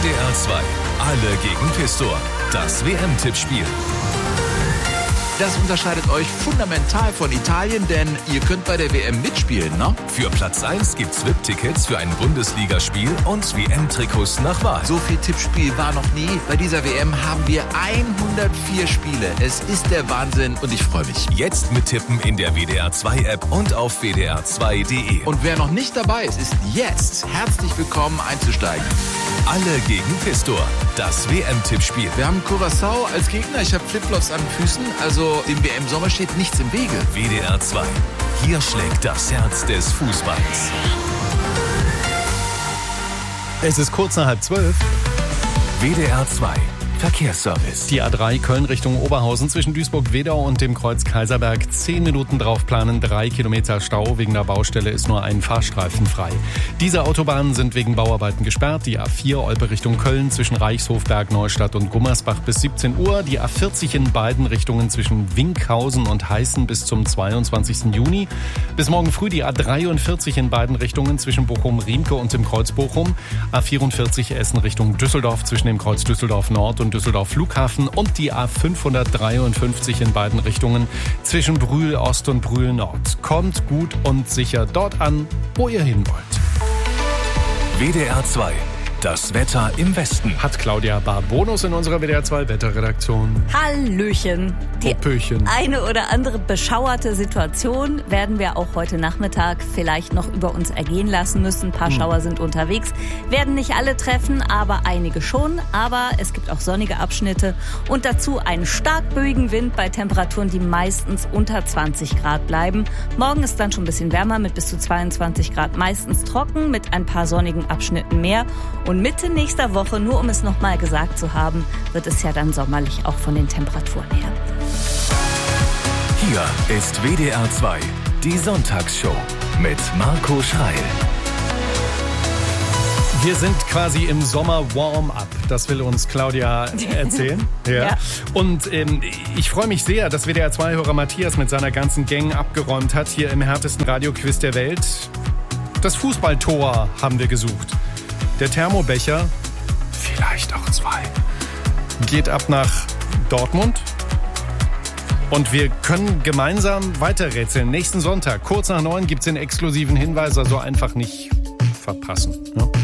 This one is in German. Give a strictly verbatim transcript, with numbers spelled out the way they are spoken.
D R zwei. Alle gegen Pistor. Das W M-Tippspiel. Das unterscheidet euch fundamental von Italien, denn ihr könnt bei der W M mitspielen, ne? Für Platz eins gibt's V I P-Tickets für ein Bundesligaspiel und W M-Trikots nach Wahl. So viel Tippspiel war noch nie. Bei dieser W M haben wir hundertvier Spiele. Es ist der Wahnsinn und ich freue mich. Jetzt mittippen in der W D R zwei App und auf w d r zwei punkt d e. Und wer noch nicht dabei ist, ist jetzt herzlich willkommen einzusteigen. Alle gegen Pistor. Das W M-Tippspiel. Wir haben Curaçao als Gegner. Ich habe Flipflops an den Füßen. Also dem W M-Sommer steht nichts im Wege. W D R zwei. Hier schlägt das Herz des Fußballs. Es ist kurz nach halb zwölf. W D R zwei. Verkehrsservice. Die A drei Köln Richtung Oberhausen zwischen Duisburg-Wedau und dem Kreuz Kaiserberg. Zehn Minuten drauf planen, drei Kilometer Stau. Wegen der Baustelle ist nur ein Fahrstreifen frei. Diese Autobahnen sind wegen Bauarbeiten gesperrt. Die A vier Olpe Richtung Köln zwischen Reichshof, Bergneustadt und Gummersbach bis siebzehn Uhr. Die A vierzig in beiden Richtungen zwischen Winkhausen und Heißen bis zum zweiundzwanzigsten Juni. Bis morgen früh die A dreiundvierzig in beiden Richtungen zwischen Bochum-Riemke und dem Kreuz Bochum. A vierundvierzig Essen Richtung Düsseldorf zwischen dem Kreuz Düsseldorf Nord und Düsseldorf Flughafen und die A fünfhundertdreiundfünfzig in beiden Richtungen zwischen Brühl Ost und Brühl Nord. Kommt gut und sicher dort an, wo ihr hin wollt. W D R zwei. Das Wetter im Westen. Hat Claudia Barbonus in unserer W D R zwei Wetterredaktion. Hallöchen. Die Popöchen. eine oder andere beschauerte Situation werden wir auch heute Nachmittag vielleicht noch über uns ergehen lassen müssen. Ein paar hm. Schauer sind unterwegs. Werden nicht alle treffen, aber einige schon. Aber es gibt auch sonnige Abschnitte und dazu einen stark böigen Wind bei Temperaturen, die meistens unter zwanzig Grad bleiben. Morgen ist dann schon ein bisschen wärmer mit bis zu zweiundzwanzig Grad. Meistens trocken mit ein paar sonnigen Abschnitten mehr. Und Mitte nächster Woche, nur um es noch mal gesagt zu haben, wird es ja dann sommerlich auch von den Temperaturen her. Hier ist W D R zwei, die Sonntagsshow mit Marco Schreil. Wir sind quasi im Sommer Warm-up. Das will uns Claudia erzählen. Ja. Ja. Und ähm, ich freue mich sehr, dass W D R zwei-Hörer Matthias mit seiner ganzen Gang abgeräumt hat hier im härtesten Radioquiz der Welt. Das Fußballtor haben wir gesucht. Der Thermobecher, vielleicht auch zwei, geht ab nach Dortmund. Und wir können gemeinsam weiterrätseln. Nächsten Sonntag, kurz nach neun, gibt es den exklusiven Hinweis, also einfach nicht verpassen. Ne?